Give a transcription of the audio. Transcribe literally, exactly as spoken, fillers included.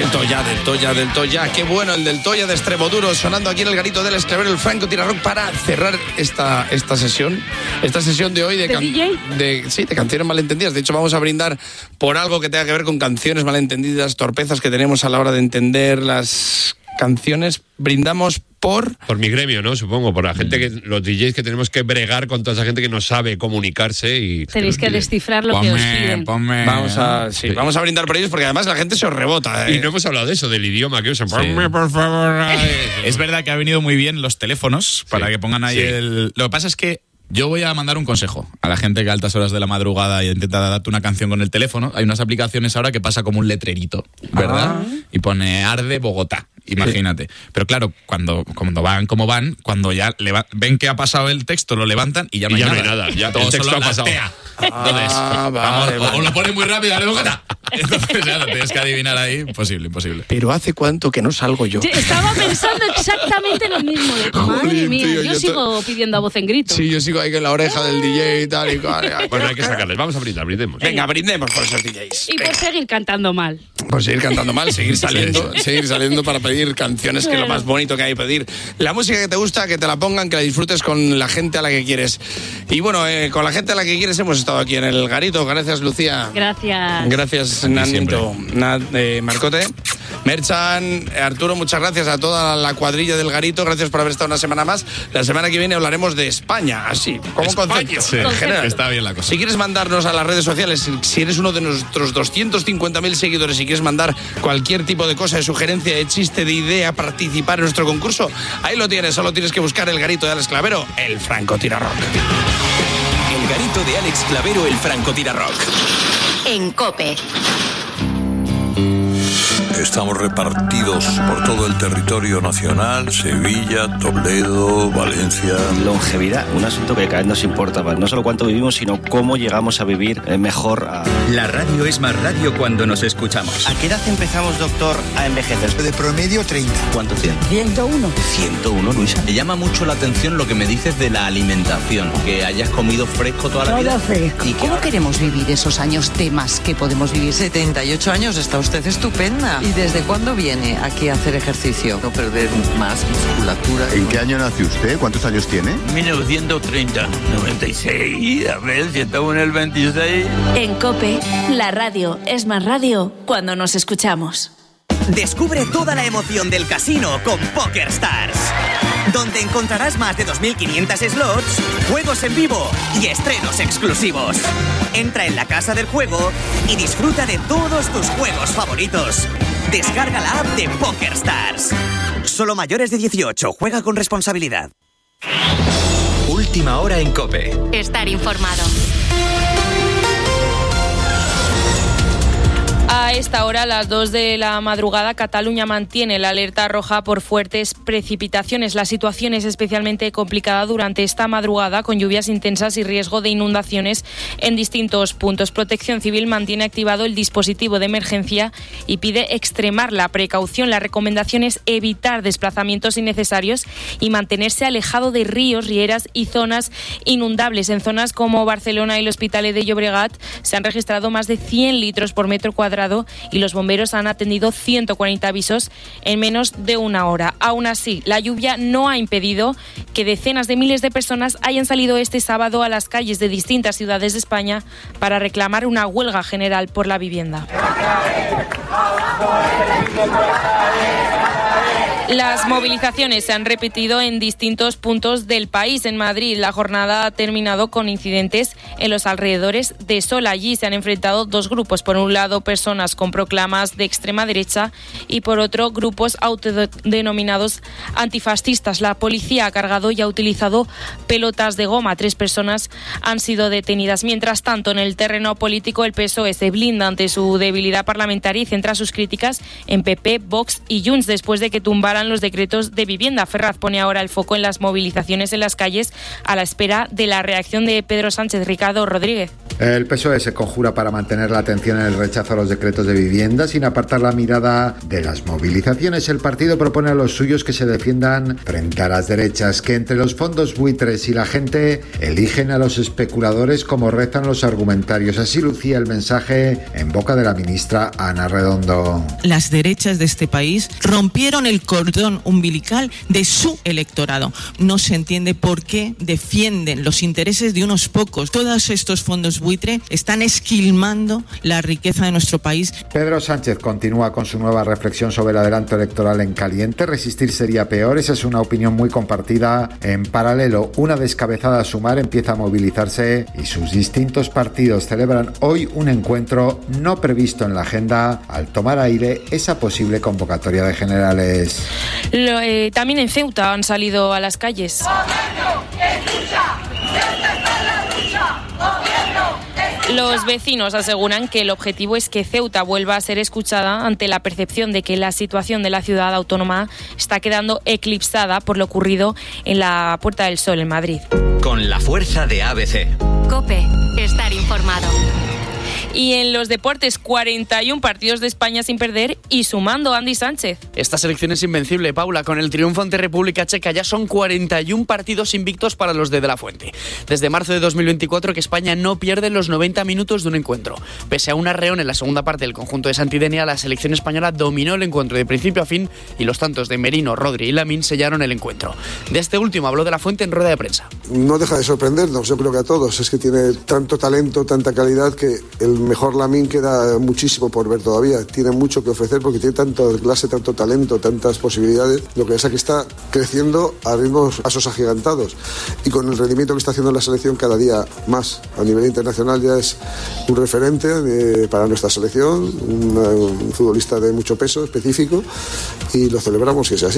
Del Toya, del Toya, del Toya. Qué bueno el del Toya de Extremoduro, sonando aquí en el garito del Esclavero, el Franco Tirarock, para cerrar esta, esta sesión. Esta sesión de hoy de, ¿De can- D J? de sí, de canciones malentendidas. De hecho, vamos a brindar por algo que tenga que ver con canciones malentendidas, torpezas que tenemos a la hora de entender las canciones. Brindamos por... Por mi gremio, ¿no? Supongo, por la gente que... Los D Js que tenemos que bregar con toda esa gente que no sabe comunicarse y... Tenéis que pide. descifrar lo que os piden. Ponme. Vamos a, sí, Sí. vamos a brindar por ellos porque además la gente se os rebota. ¿eh? Y no hemos hablado de eso, del idioma que usan. Ponme, por favor. ay. Es verdad que ha venido muy bien los teléfonos para Sí, que pongan ahí sí. el... Lo que pasa es que yo voy a mandar un consejo a la gente que a altas horas de la madrugada intenta darte una canción con el teléfono. Hay unas aplicaciones ahora que pasa como un letrerito, ¿verdad? Ah. Y pone Arde Bogotá, imagínate. Pero claro, cuando, cuando van como van, cuando ya leva- ven que ha pasado el texto, lo levantan y ya no, Y hay, ya nada. no hay nada, ya Todo el texto solo ha la pasado. tea. Entonces, Ah, vamos, vale, o- vale. o lo pones muy rápido, Arde Bogotá. Entonces ya lo tienes que adivinar ahí. Imposible, imposible. Pero ¿hace cuánto que no salgo yo? Yo estaba pensando exactamente lo mismo. De, madre Jolín, mía, tío, yo, yo sigo pidiendo a voz en grito. Sí, yo sigo ahí con la oreja del D J y tal y cual. Bueno, hay que sacarles. Vamos a brindar, brindemos. Venga, brindemos por esos D Js. Y por seguir cantando mal. Por seguir cantando mal, seguir saliendo, seguir saliendo para pedir canciones, que es lo más bonito que hay pedir. La música que te gusta, que te la pongan, que la disfrutes con la gente a la que quieres. Y bueno, eh, con la gente a la que quieres hemos estado aquí en el garito. Gracias, Lucía. Gracias. Gracias, Naniento. Nat, eh, Marcote. Merchan, Arturo, muchas gracias a toda la cuadrilla del garito. Gracias por haber estado una semana más. La semana que viene hablaremos de España, así, como España. concepto. Sí, en general. está bien la cosa. Si quieres mandarnos a las redes sociales, si- si eres uno de nuestros doscientos cincuenta mil seguidores y quieres mandar cualquier tipo de cosa, de sugerencia, de chiste, de idea, participar en nuestro concurso, ahí lo tienes. Solo tienes que buscar el garito de Alex Clavero, el Franco Tirarock. El garito de Alex Clavero, el Franco Tirarock. En COPE. Estamos repartidos por todo el territorio nacional, Sevilla, Toledo, Valencia. Longevidad, un asunto que cada vez nos importa más. No solo cuánto vivimos, sino cómo llegamos a vivir eh, mejor. A... La radio es más radio cuando nos escuchamos. ¿A qué edad empezamos, doctor, a envejecer? De promedio treinta. ¿Cuánto tiene? ciento uno. ciento uno, Luisa. Me llama mucho la atención lo que me dices de la alimentación, que hayas comido fresco toda la vida. fresco. Y que ¿Cómo ahora- queremos vivir esos años de más que podemos vivir? setenta y ocho años, está usted estupenda. ¿Y desde cuándo viene aquí a hacer ejercicio? no perder más musculatura. ¿En qué año nació usted? ¿Cuántos años tiene? mil novecientos treinta, noventa y seis, a ver si estamos en el veintiséis. En COPE, la radio es más radio cuando nos escuchamos. Descubre toda la emoción del casino con PokerStars, donde encontrarás más de dos mil quinientos slots, juegos en vivo y estrenos exclusivos. Entra en la casa del juego y disfruta de todos tus juegos favoritos. Descarga la app de PokerStars. Solo mayores de dieciocho. Juega con responsabilidad. Última hora en COPE. Estar informado. A esta hora, a las dos de la madrugada, Cataluña mantiene la alerta roja por fuertes precipitaciones. La situación es especialmente complicada durante esta madrugada, con lluvias intensas y riesgo de inundaciones en distintos puntos. Protección Civil mantiene activado el dispositivo de emergencia y pide extremar la precaución. La recomendación es evitar desplazamientos innecesarios y mantenerse alejado de ríos, rieras y zonas inundables. En zonas como Barcelona y el Hospitalet de Llobregat se han registrado más de cien litros por metro cuadrado y los bomberos han atendido ciento cuarenta avisos en menos de una hora. Aún así, la lluvia no ha impedido que decenas de miles de personas hayan salido este sábado a las calles de distintas ciudades de España para reclamar una huelga general por la vivienda. Las movilizaciones se han repetido en distintos puntos del país. En Madrid, la jornada ha terminado con incidentes en los alrededores de Sol. Allí se han enfrentado dos grupos. Por un lado, personas con proclamas de extrema derecha y por otro, grupos autodenominados antifascistas. La policía ha cargado y ha utilizado pelotas de goma. Tres personas han sido detenidas. Mientras tanto, en el terreno político, el P S O E se blinda ante su debilidad parlamentaria y centra sus críticas en P P, Vox y Junts después de que tumbaron derogaran los decretos de vivienda. Ferraz pone ahora el foco en las movilizaciones en las calles a la espera de la reacción de Pedro Sánchez. Ricardo Rodríguez. El P S O E se conjura para mantener la atención en el rechazo a los decretos de vivienda sin apartar la mirada de las movilizaciones. El partido propone a los suyos que se defiendan frente a las derechas, que entre los fondos buitres y la gente eligen a los especuladores como rezan los argumentarios. Así lucía el mensaje en boca de la ministra Ana Redondo. Las derechas de este país rompieron el cordón umbilical de su electorado. No se entiende por qué defienden los intereses de unos pocos. Todos estos fondos buitre están esquilmando la riqueza de nuestro país. Pedro Sánchez continúa con su nueva reflexión sobre el adelanto electoral en caliente. Resistir sería peor, esa es una opinión muy compartida. En paralelo, una descabezada Sumar empieza a movilizarse y sus distintos partidos celebran hoy un encuentro no previsto en la agenda al tomar aire esa posible convocatoria de generales. Lo, eh, también en Ceuta han salido a las calles. Los vecinos aseguran que el objetivo es que Ceuta vuelva a ser escuchada ante la percepción de que la situación de la ciudad autónoma está quedando eclipsada por lo ocurrido en la Puerta del Sol en Madrid. Con la fuerza de A B C. COPE, estar informado. Y en los deportes, cuarenta y uno partidos de España sin perder y sumando Andy Sánchez. Esta selección es invencible, Paula. Con el triunfo ante República Checa ya son cuarenta y uno partidos invictos para los de De La Fuente. Desde marzo de dos mil veinticuatro que España no pierde los noventa minutos de un encuentro. Pese a un arreón en la segunda parte del conjunto de Santidenia, la selección española dominó el encuentro de principio a fin y los tantos de Merino, Rodri y Lamine sellaron el encuentro. De este último habló De La Fuente en rueda de prensa. No deja de sorprendernos, yo creo que a todos. Es que tiene tanto talento, tanta calidad que el mejor Lamine queda muchísimo por ver todavía. Tiene mucho que ofrecer porque tiene tanto clase, tanto talento, tantas posibilidades. Lo que pasa es que está creciendo a ritmos, pasos agigantados. Y con el rendimiento que está haciendo la selección cada día más. A nivel internacional ya es un referente de, para nuestra selección, un, un futbolista de mucho peso específico y lo celebramos y es así.